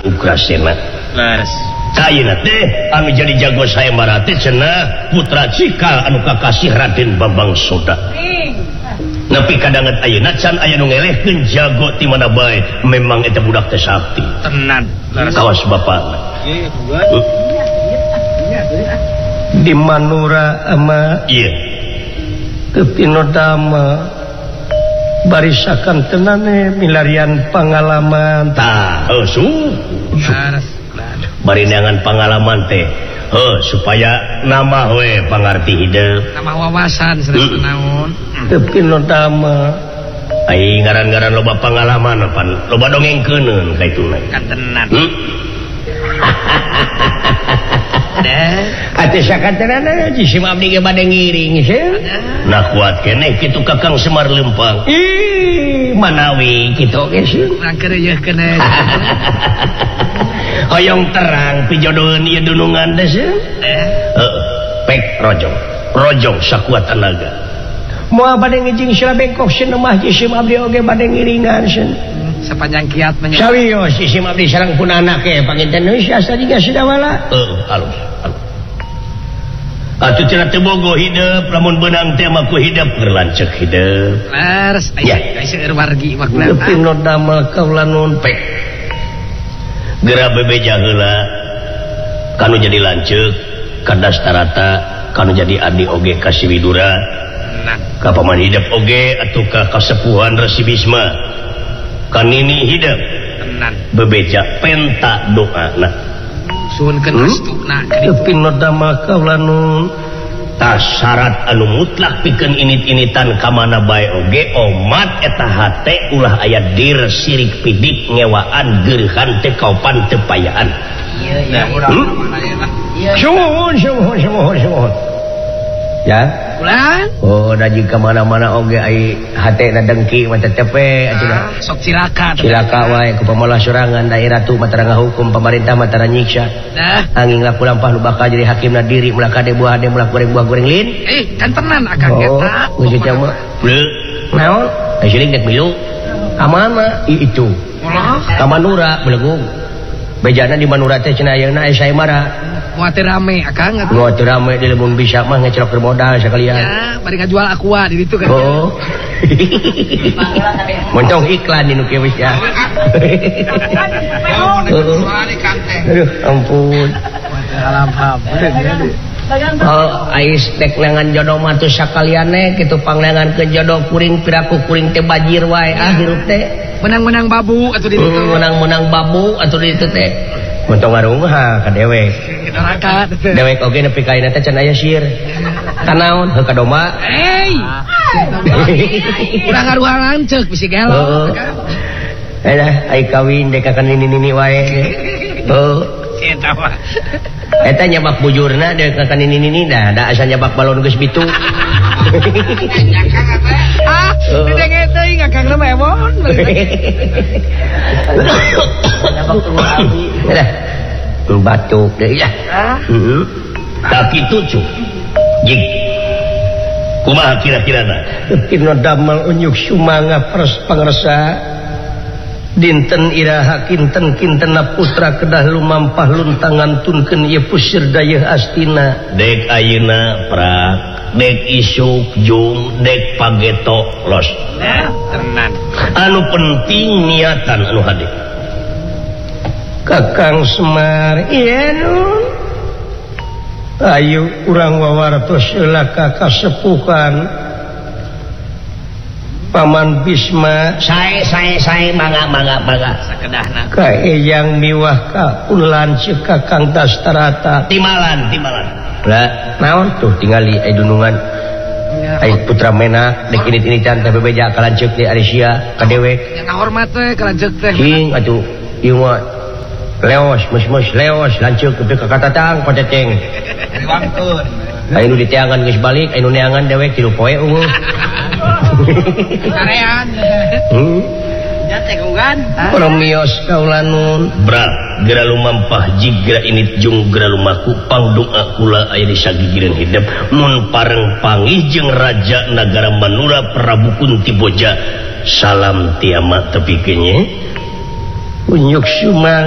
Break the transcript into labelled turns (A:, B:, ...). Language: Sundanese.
A: Ukrasena anu jadi jago saya marate cenah putra Cikal anu kakasih Raden Bambang Soda. Nepi kadangan ayeuna can aya nu ngelehkeun jago ti mana bae memang eta budak teh sakti. Tenan. Kawas bapana. Di Manura ama ieu. Tepinodama barisakan tenane milarian pengalaman tah bari neangan pengalaman teh supaya nama we pangarti hidup nama wawasan serius naon tapi nodama ai ngaran-ngaran loba pengalaman apa loba dongengkeuneun ka ituna kan tenan atuh sakaterana jisim abdi ge bade ngiring nah kuat keneh kitu Kakang Semar Lempang manawi kitu ge urang keur keneh hoyong terang pijodoheun ieu dunungan teh pek rojong sakuat tenaga moal bade ngijing sila bengkok cenah mah jisim abdi oge bade ngiringan sepanjang kiat menyang sawios jisim abdi sareng punana ke panginten geus asa diga sidawala alus atuh cenah teu bogo hidup lamun beunang teh mah ku hidup keur lanceuk hidup leres aya seueur wargi makna pino damel kaula nun pek geura bebeja heula kanu jadi lanceuk ka Dastarata kanu jadi adi oge ka si Widura ka paman hidup oge atuh ka kasepuhan Resi Bisma kanini hidup bebeja penta doana suhunkeun restuna pino damel kaula nun syarat anu mutlak pikeun init-initan ka mana bae oge omat eta hate ulah aya dir sirik pidik ngewaan geureuhan teu kaupan teu payaan syuhun ya ulang da jika mana-mana oge ai hatena dengki mah tetep we sok cilaka wae ku pamalah sorangan daerah tu matara ngahukum pemerintah matara nyiksa angin laku lampah nu bakal jadi hakimna diri ulah kade buah ade ulah goreng lin kan tenan akang eta geus mah bleu naon siring dek milu ka mana itu ka Manura belegung bejana di Manura teh cenah ayeuna saya marah moal teu rame akang atuh moal teu rame di lamun bisa mah ngecelok modal sakalian ya bari ngajual aqua di ditu kan moncong iklan di nu kieu wis ya aduh ampun alhamdulillah ais dek nangan jodoh mah teu sakaliane kitu panglengan ke jodoh kuring piraku kuring teh bajir wae hirup teh menang-menang babu atuh di ditu menang-menang babu atuh di ditu teh montong ngaruha ka dewek dewek oge nepi ka ayeuna teh can aya sieun kanaon heuh ka domba urang ngaruha lanceuk bisi gelo ai kawin dek ka nini wae eta mah eta nyabak bujurna dek ka nini da asa nyabak balon geus bitu didenge teuing akang mah emon nyabak turun abi dah batuk deh ya tak kitu cu jig kumaha kira-kirana pino damel unyuk sumanga pres pangresa dinten iraha kinten-kintena putra kedah lumampah luntangan tunkeun ieu pusir dayeuh astina dek ayeuna prak dek isuk jung dek pageto los tenan anu penting niatan anu hade Kakang Semar ieu nun ayu urang wawartos heula ka kasepuhan Paman Bisma sae mangga sakedahna ka eyang miwah ka ulan ceuk Kakang Dastarata timalan lah naon tuh tingali ai dunungan ai putra menak dek init-initan teh bebeja ka lanceuk di Arisia ka dewek nya hormat teh ka lanceuk teh hing atuh ieu mah leos mus leos lanceuk teh ka katatang paceceng wangkeun ai nu diteangan geus balik ai nu neangan dewek 3 poe unggul karean jate kugan promios kaulanun bra geura lumampah jigra init jung geura lumaku pangdoa kula aya di sagigireun hidup mun pareng panggih jeung raja nagara Manura Prabu Kuntiboja salam tiamat tepikeun nya unyuk sumang